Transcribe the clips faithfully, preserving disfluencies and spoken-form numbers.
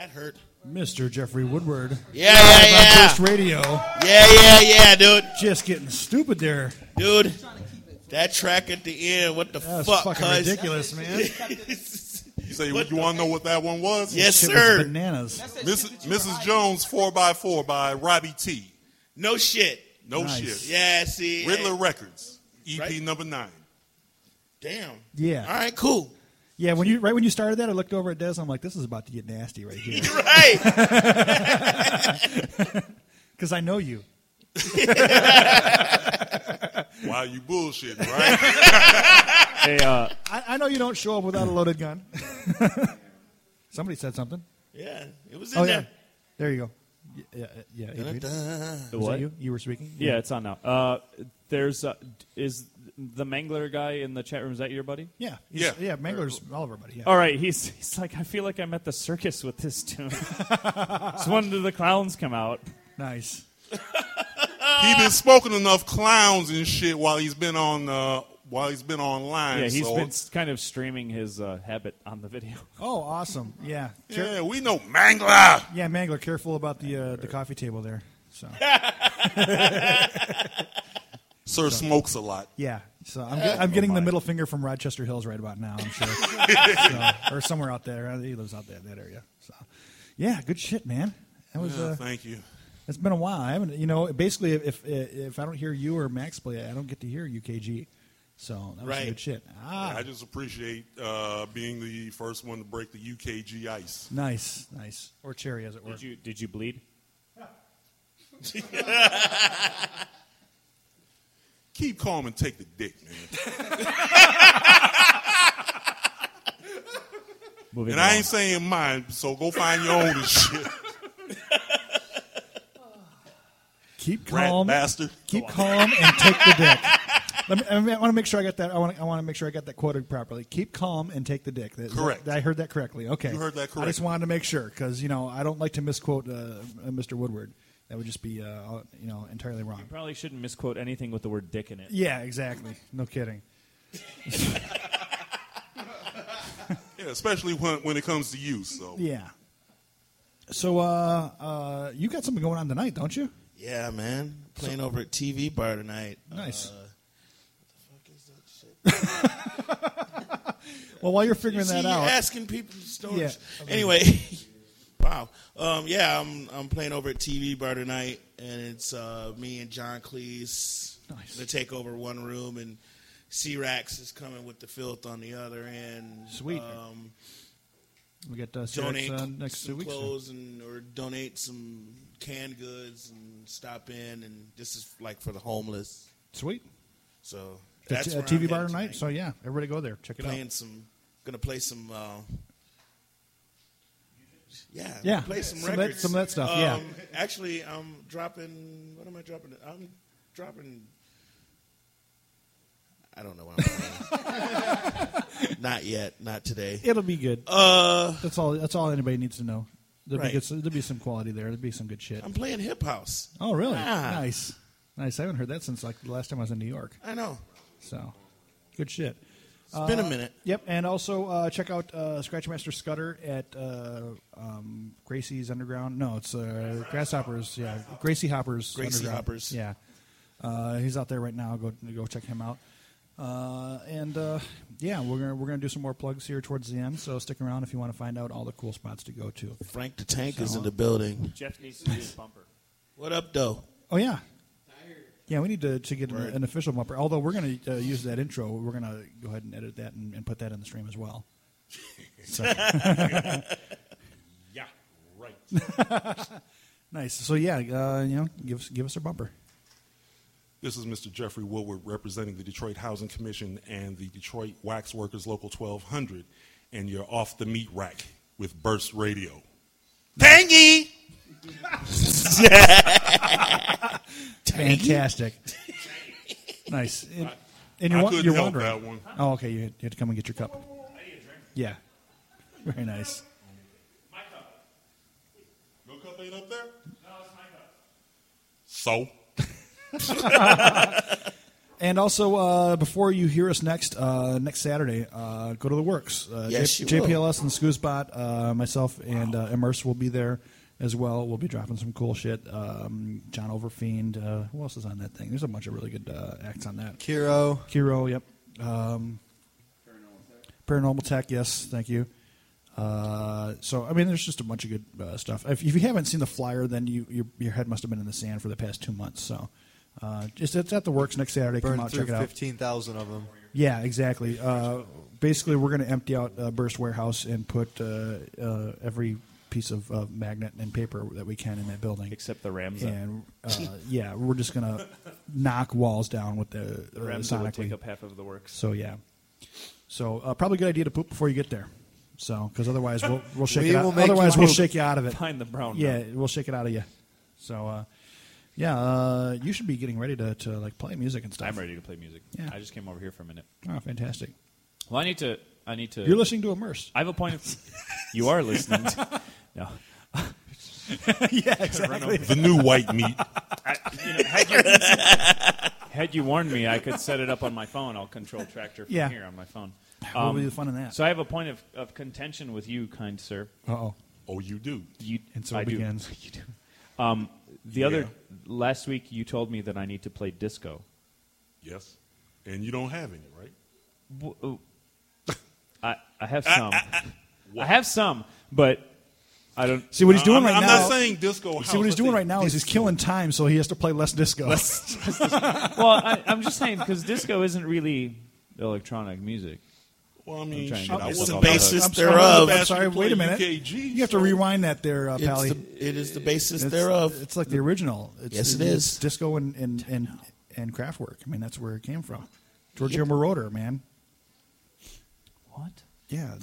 That hurt. Mister Jeffrey Woodward. Yeah, yeah, yeah. Burst Radio. Yeah, yeah, yeah, dude. Just getting stupid there. Dude, that track at the end, what the That was fuck, fucking cuz? ridiculous, man. You say you want to know what that one was? Yes, Shit sir. was bananas. Missus Missus Jones four by four by Robbie T. No shit. No Nice. shit. Yeah, see. Riddler hey. Records, E P Right. number nine. Damn. Yeah. All right, cool. Yeah, when you right when you started that, I looked over at Des. I'm like, this is about to get nasty right here. Right. Because I know you. Why you bullshitting, right? Hey, uh, I, I know you don't show up without a loaded gun. Somebody said something. Yeah, it was in Oh, there. yeah. There you go. Y- Yeah, yeah. Adrian. the Was that what? you? You were speaking? Yeah, it's on now. Uh, there's uh, is the Mangler guy in the chat room? Is that your buddy? Yeah. he's- Yeah. Yeah, Mangler's all of our buddy. Yeah. All right, he's he's like, I feel like I'm at the circus with this tune. So when do the clowns come out? Nice. He been smoking enough clowns and shit while he's been on uh, while he's been online. Yeah, he's so, been s- kind of streaming his uh, habit on the video. Oh, awesome. Yeah. Care- yeah, we know Mangler. yeah, Mangler, careful about the uh, the coffee table there. So Sir smokes a lot. yeah. So I'm, get, I'm getting the middle finger from Rochester Hills right about now, I'm sure. So, or somewhere out there. He lives out there in that area. So yeah, good shit, man. That was Yeah, uh, thank you. it's been a while. I haven't, you know, basically if if I don't hear you or Max play, I don't get to hear U K G. So that was Right. some good shit. Ah, I just appreciate uh, being the first one to break the U K G ice. nice, nice. Or cherry, as it were. Did you did you bleed? Keep calm and take the dick, man. Moving And I along. ain't saying mine, so go find your own and shit. Keep Rat calm. bastard. Keep calm and take the dick. Let me, I, mean, I want to make sure I got that. I want. To, I want to make sure I got that quoted properly. Keep calm and take the dick. That- Correct. that- I heard that correctly. Okay. You heard that I just correctly. wanted to make sure because you know I don't like to misquote uh, uh, Mister Woodward. That would just be uh, you know entirely wrong. Probably shouldn't misquote anything with the word dick in it. Yeah, exactly. No kidding. Yeah, especially when when it comes to you. So Yeah. So uh, uh, you got something going on tonight, don't you? Yeah, man. Playing over at T V Bar tonight. Nice. Uh, what the fuck is that shit? Well, while you're figuring See, that you're out, asking people stories. Yeah. Anyway, wow. Um, yeah, I'm I'm playing over at T V Bar tonight, and it's uh, me and John Cleese Nice. to take over one room, and C-Rax is coming with the filth on the other end. Sweet. Um, we got uh, donate Sarah's, uh, next two some weeks. clothes and or donate some canned goods and stop in, and this is like for the homeless. Sweet. So The that's t- where uh, T V I'm bar headed tonight. So yeah, everybody go there. Check it playing out. some, gonna play some. Uh, yeah, Yeah, play some, some of that- records. some of that stuff, yeah. Um, actually, I'm dropping. What am I dropping? I'm dropping. I don't know what I'm playing. Not yet. Not today. It'll be good. Uh, That's all. That's all anybody needs to know. There'll, Right. be, good, there'll be some quality there. There'll be some good shit. I'm playing hip house. Oh, really? Ah. Nice, nice. I haven't heard that since like the last time I was in New York. I know. So, good shit. It's been a minute. Yep, and also uh, check out uh, Scratchmaster Scudder at uh, um, Gracie's Underground. No, it's uh, Grasshoppers. Yeah, Gracie Hoppers. Gracie Underground. Hoppers. Yeah, uh, he's out there right now. Go go check him out. Uh, and uh, yeah, we're gonna we're gonna do some more plugs here towards the end. So stick around if you want to find out all the cool spots to go to. Frank the Tank is in the building. Jeff needs to do his bumper. What up, though? Oh yeah. Yeah, we need to, to get an, Right. an official bumper. Although we're going to uh, use that intro, we're going to go ahead and edit that and, and put that in the stream as well. So. yeah, right. Nice. So yeah, uh, you know, give us give us our bumper. This is Mister Jeffrey Woodward representing the Detroit Housing Commission and the Detroit Wax Workers Local twelve hundred, and you're off the meat rack with Burst Radio. Tangy. Fantastic. Nice. And, and you're, I wa- couldn't you're help wandering. that one. Oh, okay. You had, you had to come and get your cup. Yeah. Very nice. Your cup ain't up there? No, it's my cup. So? and also, uh, before you hear us next uh, next Saturday, uh, go to the Works. Uh, Yes, J- you will. JPLS and Scoozbot, uh, myself and uh, Immerse will be there as well. We'll be dropping some cool shit. Um, John Overfiend. Uh, who else is on that thing? There's a bunch of really good uh, acts on that. Kiro. Kiro, yep. Um, Paranormal Tech, yes, thank you. Uh, so, I mean, there's just a bunch of good uh, stuff. If, if you haven't seen the flyer, then you, your, your head must have been in the sand for the past two months. So, uh, just it's at the Works next Saturday. Come Burned out, through check it out. fifteen thousand of them. Yeah, exactly. Uh, basically, we're going to empty out uh, Burst Warehouse and put uh, uh, every piece of uh, magnet and paper that we can in that building. Except the Ramza. And uh, yeah, we're just going to knock walls down with the, The uh, Ramza would sonically. take up half of the Works. So yeah, so uh, probably a good idea to poop before you get there. So because otherwise we'll we'll shake We it out. will make you Otherwise we'll poop. shake you out of it. Find the brown. Yeah, note. we'll shake it out of you. So uh, yeah, uh, you should be getting ready to, to like play music and stuff. I'm ready to play music. Yeah. I just came over here for a minute. Oh, fantastic! Well, I need to. I need to. You're listening to Immerse. I have a point of. You are listening. To, no. Yeah, exactly. The new white meat. I, you know, had, you, had you warned me, I could set it up on my phone. I'll control Tractor from Yeah. here on my phone. What would be the fun in that? So I have a point of, of contention with you, kind sir. Uh oh. Oh, you do. You, And so I it do. begins. You do. Um, the Yeah. other last week, you told me that I need to play disco. Yes. And you don't have any, right? W- oh. I, I have some. I have some, but I don't. See what he's doing I'm, right I'm now. not saying disco house. See what he's I doing think right now is he's killing time, so he has to play less disco. Well, I, I'm just saying because disco isn't really electronic music. Well, I mean, trying to shit, get I this wasn't off the the basis I'm hook. sorry, thereof. I'm sorry, wait a minute. U K G, You have to so- rewind that there, uh, It's Pally. the, it is the basis It's, thereof. it's like the original. It's, Yes, it it's is. disco and and, and and Kraftwerk. I mean, that's where it came from. Giorgio Moroder, man. What? Yeah.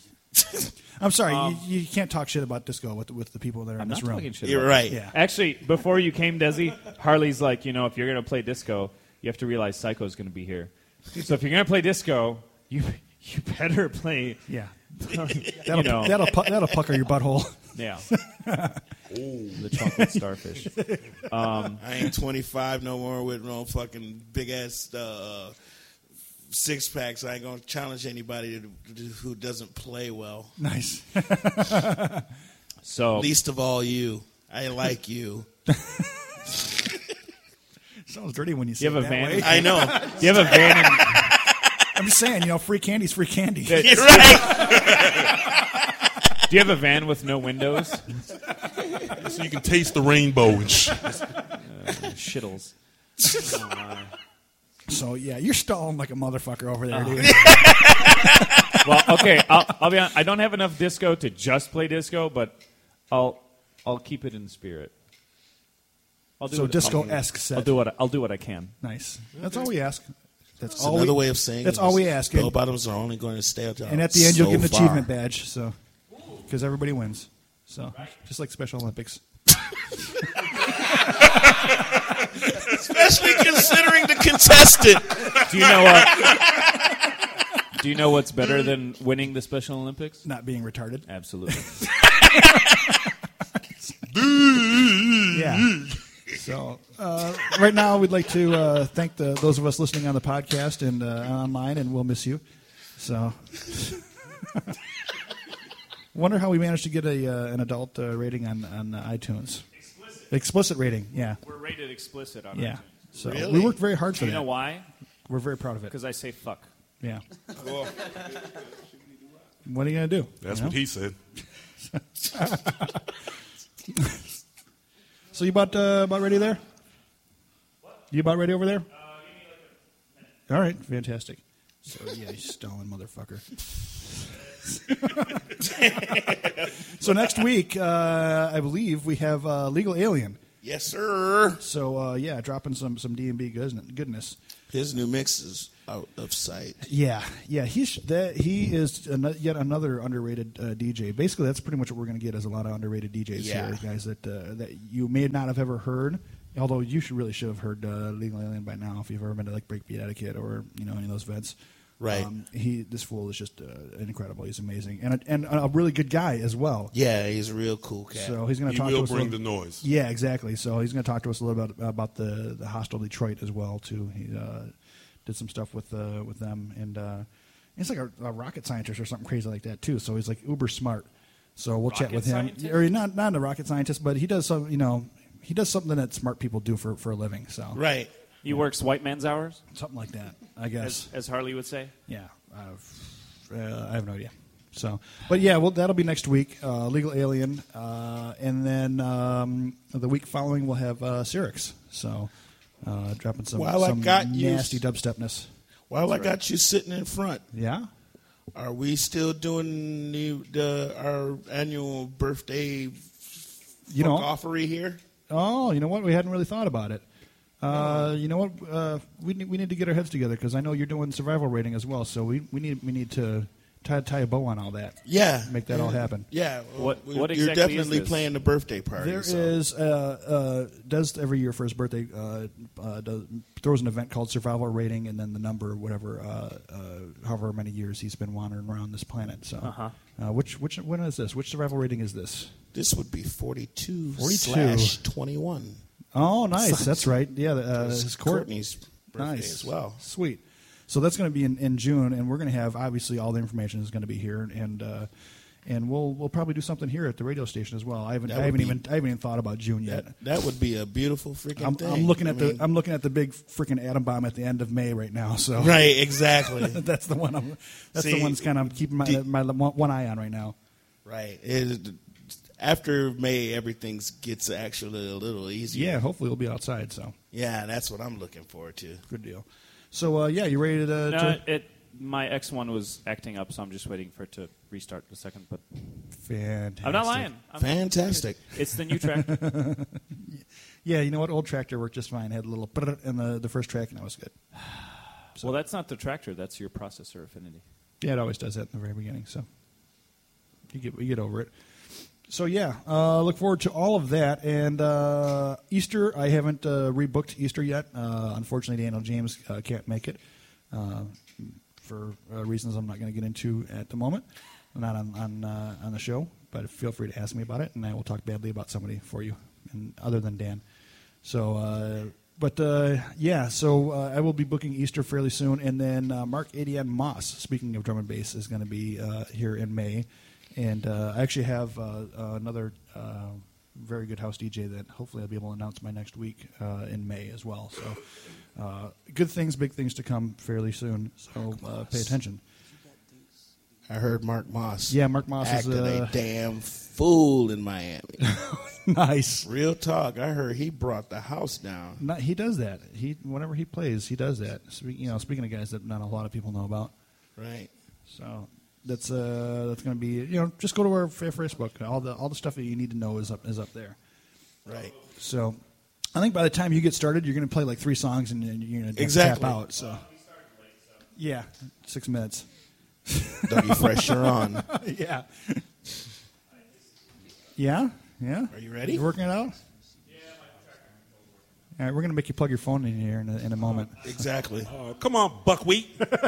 I'm sorry, you, you can't talk shit about disco with with the people that are I'm in this not room. talking shit. You're about right. Yeah. Actually, before you came, Desi, Harley's like, you know, if you're going to play disco, you have to realize Psycho's going to be here. So if you're going to play disco, you you better play. Yeah. you That'll know, that'll pu- that'll pucker your butthole. yeah. The chocolate starfish. I ain't twenty-five no more with no fucking big ass uh, six packs. I ain't gonna challenge anybody to, to, who doesn't play well. Nice. So Least of all you. I like you. Sounds dirty when you say you have it a that van. way. I know. You have a van. In, I'm just saying, you know, free candy's free candy. You're right. do you have a van with no windows? So you can taste the rainbow and shit. Shittles. So yeah, you're stalling like a motherfucker over there, dude. Well, okay. I'll, I'll be honest. I don't have enough disco to just play disco, but I'll I'll keep it in spirit. I'll do So what- disco-esque I'll, set. I'll do what I, I'll do what I can. Nice. That's all we ask. That's It's all another we, way of saying That's it all is we ask. Bell And, bottoms are only going to stay out and at the end, you'll so get an far. achievement badge. So, because everybody wins. So, just like Special Olympics. Especially considering the contestant. Do you know what? Do you know what's better than winning the Special Olympics? Not being retarded. Absolutely. Yeah. So uh, right now, we'd like to uh, thank the, those of us listening on the podcast and uh, online, and we'll miss you. So, wonder how we managed to get a uh, an adult uh, rating on on uh, iTunes. Explicit. Explicit rating, yeah, We're rated explicit on yeah. iTunes. So Really? we worked very hard for Do you that. know why? We're very proud of it. Because I say fuck. Yeah. What are you gonna do? That's You know? what he said. So you about uh, about ready there? You about ready over there? All right, fantastic. So yeah, you stalling motherfucker. So next week, uh, I believe we have uh, Legal Alien. Yes, sir. So uh, yeah, dropping some some D and B goodness. His new mix is out of sight. Yeah, yeah, he's that he is an, yet another underrated uh, D J. Basically, that's pretty much what we're going to get is a lot of underrated D Js Yeah. here, guys that uh, that you may not have ever heard. Although you should really should have heard uh, Legal Alien by now if you've ever been to like Breakbeat Etiquette or you know any of those events. Right. Um, he this fool is just uh, incredible. He's amazing and a, and a really good guy as well. Yeah, he's a real cool cat. So he's going to He talk to will us. a bring the little- noise. Yeah, exactly. So he's going to talk to us a little bit about, about the the Hostile Detroit as well too. He, uh, did some stuff with uh, with them, and uh, he's like a, a rocket scientist or something crazy like that too. So he's like uber smart. So we'll chat Rocket with him. scientist? Or not not a rocket scientist, but he does some you know he does something that smart people do for, for a living. So Right. He works white man's hours, something like that, I guess. as, as Harley would say. Yeah, uh, uh, I have no idea. So, but yeah, well, that'll be next week. Uh, Legal Alien, uh, and then um, the week following we'll have uh, Cyrix. So, uh, dropping some, While I some got you- nasty dubstepness. While I got you sitting in front, Yeah. are we still doing the, the our annual birthday You know. offery here? Oh, you know what? We hadn't really thought about it. Uh, you know what? Uh, we need we need to get our heads together because I know you're doing survival rating as well. So we, we need we need to tie tie a bow on all that. Yeah. Make that all happen. Yeah. What- we- what You're exactly is definitely this? playing the birthday party. There so. is uh, uh, does every year for his birthday uh, uh, does, throws an event called Survival Rating and then the number whatever uh, uh, however many years he's been wandering around this planet. So Uh-huh. uh, which which when is this? Which survival rating is this? This would be forty-two, forty-two. slash twenty-one. Oh, nice. That's right. Yeah, uh, It's his court. Courtney's birthday Nice as well. Sweet. So that's going to be in, in June, and we're going to have obviously all the information is going to be here, and uh, and we'll we'll probably do something here at the radio station as well. I haven't That I would haven't be- even I haven't even thought about June yet. That, that would be a beautiful freaking I'm, thing. I'm looking at I the mean, I'm looking at the big freaking atom bomb at the end of May right now. So right, exactly. that's the one. I'm, that's See, the one's kind of keeping my, do- my one eye on right now. Right. It, after May, everything gets actually a little easier. Yeah, hopefully we'll be outside. So Yeah, that's what I'm looking forward to. good deal. So uh, yeah, you ready to? No, to it my X one was acting up, so I'm just waiting for it to restart a second. But fantastic. I'm not lying. I'm, Fantastic. It's the new track. Yeah, you know what? Old tractor worked just fine. Had a little brrr in the the first track, and that was good. Well, that's not the tractor. That's your processor affinity. Yeah, it always does that in the very beginning. So you get you get over it. So yeah, uh, look forward to all of that. And uh, Easter, I haven't uh, rebooked Easter yet. Uh, unfortunately, Daniel James uh, can't make it uh, for uh, reasons I'm not going to get into at the moment. Not on on, uh, on the show, but feel free to ask me about it, and I will talk badly about somebody for you, and other than Dan. So, uh, but uh, yeah, so uh, I will be booking Easter fairly soon, and then uh, Mark Adian Moss, speaking of drum and bass, is going to be uh, here in May. And uh, I actually have uh, uh, another uh, very good house D J that hopefully I'll be able to announce by next week uh, in May as well. So uh, good things, big things to come fairly soon. So uh, pay attention. I heard Mark Moss. Yeah, Mark Moss is acted uh, a damn fool in Miami. nice. Real talk. I heard he brought the house down. Not, he does that. He whenever he plays, he does that. Spe- you know, speaking of guys that not a lot of people know about. Right. So that's uh, that's going to be you know just go to our fa- Facebook. All the all the stuff that you need to know is up is up there. Right. So I think by the time you get started, you're going to play like three songs and then you're going to Exactly. tap out. So yeah, six minutes. Dougie Fresh, you're on. yeah. Yeah. Yeah. Are you ready? You working it out? All right, we're going to make you plug your phone in here in a, in a moment. Exactly. Uh, come on, buckwheat.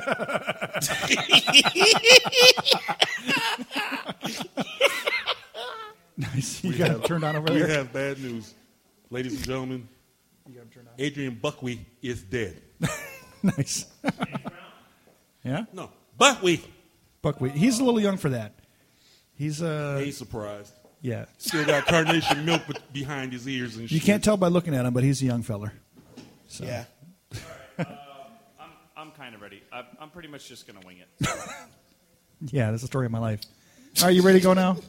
Nice. You got it turned on over We there. have bad news. Ladies and gentlemen, Adrian Buckwheat is dead. Nice. yeah. No, buckwheat. Buckwheat. He's a little young for that. He's uh Ain't surprised. yeah. Still got carnation milk be- behind his ears and You shit. can't tell by looking at him, but he's a young feller. So. Yeah. I'm I'm kind of ready. I'm, I'm pretty much just gonna wing it. Yeah, that's the story of my life. Are you ready to go now?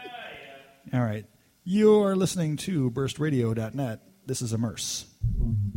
All right. You are listening to burst radio dot net. This is Immerse.